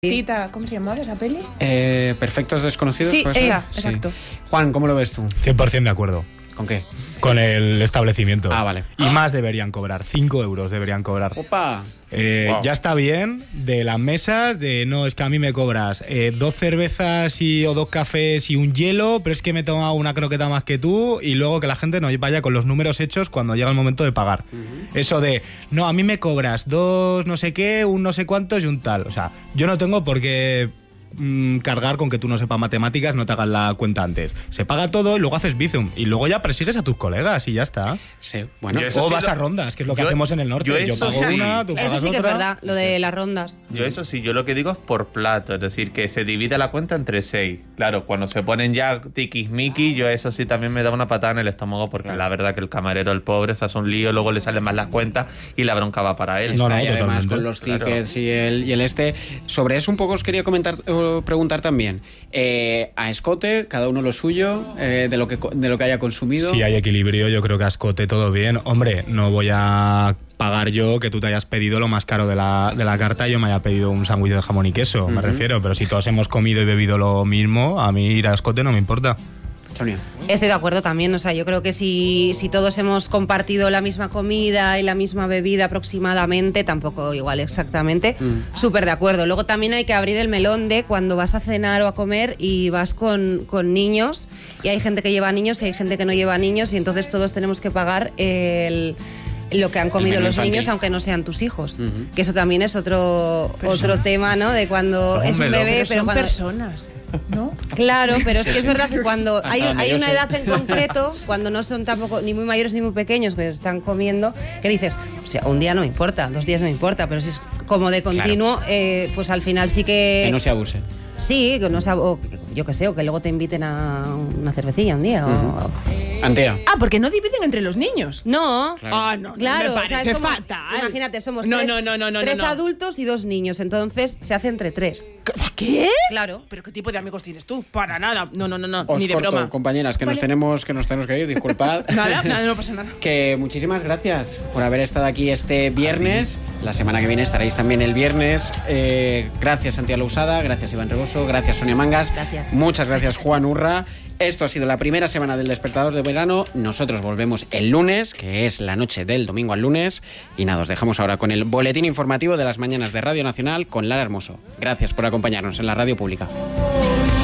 Tita, ¿cómo se llamaba esa peli? Perfectos desconocidos. Sí, esa, sí. exacto. Juan, ¿cómo lo ves tú? 100% de acuerdo. ¿Con qué? Con el establecimiento. Ah, vale. Y más deberían cobrar, 5 euros deberían cobrar. ¡Opa! Wow. Ya está bien de las mesas, de no, es que a mí me cobras 2 cervezas o 2 cafés y un hielo, pero es que me he tomado una croqueta más que tú, y luego que la gente no vaya con los números hechos cuando llega el momento de pagar. Eso de, no, a mí me cobras 2 no sé qué, un no sé cuántos y un tal. O sea, yo no tengo por qué cargar con que tú no sepas matemáticas, no te hagas la cuenta antes. Se paga todo y luego haces bizum y luego ya persigues a tus colegas y ya está. Sí, bueno. O vas a rondas, que es lo que hacemos en el norte. Yo pago una, tú pagas Eso sí que otra. es verdad, lo de las rondas. Yo eso sí, yo lo que digo es por plato, es decir, que se divide la cuenta entre 6. Claro, cuando se ponen ya tiquismiquis, yo eso sí también me da una patada en el estómago, porque la verdad que el camarero, el pobre, se hace un lío, luego le salen más las cuentas y la bronca va para él. Y además con los tickets y el sobre eso un poco os quería preguntar también. A escote, cada uno lo suyo, de lo que haya consumido. Si hay equilibrio, yo creo que a escote todo bien. Hombre, no voy a pagar yo que tú te hayas pedido lo más caro de la carta y yo me haya pedido un sándwich de jamón y queso, me refiero. Pero si todos hemos comido y bebido lo mismo, a mí ir a escote no me importa. Sonia. Estoy de acuerdo también, o sea, yo creo que si todos hemos compartido la misma comida y la misma bebida aproximadamente, tampoco igual exactamente, súper de acuerdo. Luego también hay que abrir el melón de cuando vas a cenar o a comer y vas con niños, y hay gente que lleva niños y hay gente que no lleva niños, y entonces todos tenemos que pagar lo que han comido los niños, aunque no sean tus hijos. Que eso también es otro tema, ¿no? De cuando es un bebé, pero son cuando personas, ¿no? Claro, pero es que es verdad que cuando hay una edad en concreto, cuando no son tampoco ni muy mayores ni muy pequeños, que están comiendo, que dices, o sea, un día no me importa, 2 días no me importa, pero si es como de continuo, pues al final sí que no se abuse. Sí, que no o yo qué sé, o que luego te inviten a una cervecilla un día. Antea. Ah, porque no dividen entre los niños. No. Claro. Ah, no, Claro, me parece somos, fatal. Imagínate, somos No, tres no. adultos y 2 niños, entonces se hace entre 3. ¿Qué? Claro. ¿Pero qué tipo de amigos tienes tú? Para nada. No, Os ni de corto, broma. compañeras, que nos tenemos que ir, disculpad. Nada, no pasa nada. Que muchísimas gracias por haber estado aquí este viernes. La semana que viene estaréis también el viernes. Gracias, Santiago Lousada, gracias, Iván Reboso, gracias, Sonia Mangas. Gracias. Muchas gracias, Juan Urra. Esto ha sido la primera semana del Despertador de Verano. Nosotros volvemos el lunes, que es la noche del domingo al lunes. Y nada, os dejamos ahora con el boletín informativo de las mañanas de Radio Nacional con Lara Hermoso. Gracias por acompañarnos en la radio pública.